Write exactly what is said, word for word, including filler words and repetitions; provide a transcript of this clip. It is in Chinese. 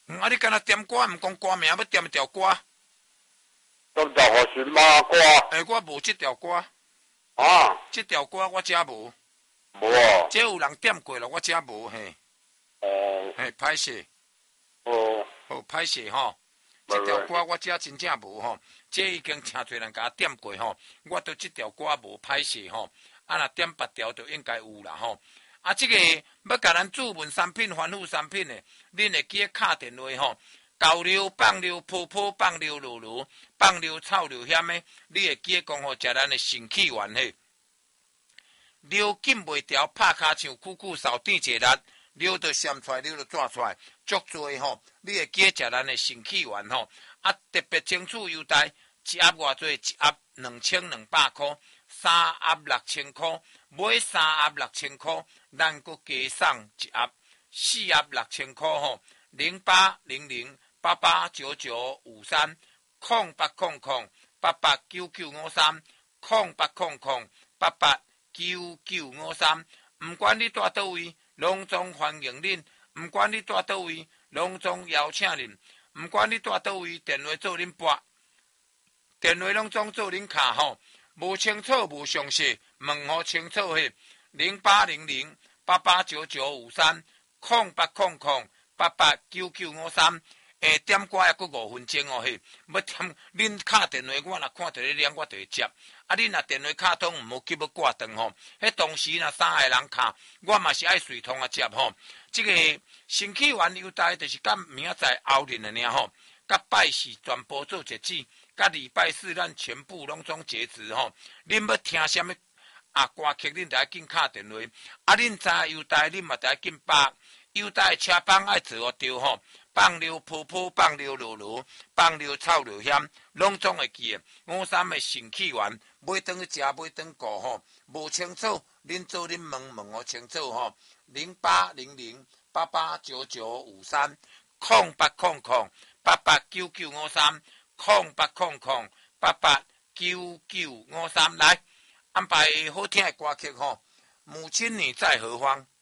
嗯，啊，你敢若点歌，毋讲歌名，要点一条歌？ 点条互神马歌。 诶，我无即条歌。 啊？ 即条歌我遮无。 无哦。 这有人点过了，我遮无嘿。 哦。 嘿，歹势。 哦。 好，歹势吼。即条歌我遮真正无吼。这已经诚侪人甲我点过吼，我对即条歌无歹势吼。啊，若点别条就应该有啦吼。啊，即、这个要甲咱主文产品、防腐产品的，恁会记得敲电话吼。高流、放流、泡泡、放流、露露、放流、臭流险的，你会记得讲吼，食咱的肾气丸嘿。流紧袂调，拍骹像久久扫地一力，流就闪出来，流就抓出来，足多吼。你会记得食咱的肾气丸吼。啊，特别清楚优待，一盒偌济？一盒两千两百块，三盒六千块，买三盒六千块，咱阁加送一盒，四盒六千块吼。零八零零八八九九五三，空八空空八八九九五三，空八空空八八九九五三。毋管你住倒位，拢总欢迎恁；毋管你住倒位，拢总邀请恁。毋管你住倒位，电话做恁拨，电话拢总做恁卡吼。无清楚无详细，问互清楚迄零八零零八八九九五三，空八空空八八九九五三。下点歌还阁五分钟哦嘿，要点恁敲电话，我若看到你念，我就会接。啊，恁若电话卡通毋好急要挂断吼。迄当时若三个人敲，我嘛是爱随通啊接吼。即、這个身体丸优待就是甲明仔载后日的尔吼，甲拜四全部做截止，甲礼拜四咱全部拢总截止吼。恁要听什么啊歌曲，恁就要紧敲电话。啊，恁知优待，恁嘛就要紧把优待车帮爱做哦对吼。放流泡泡，放流露露，放流臭流险，拢总会记的。五三的肾气丸，买转去食，买转顾吼。无清楚，恁做恁问问我清楚吼。零八零零八八九九五三，空八空空八八九九五三，空八空空八八九九五三。来安排好听的歌曲吼。母亲你在何方？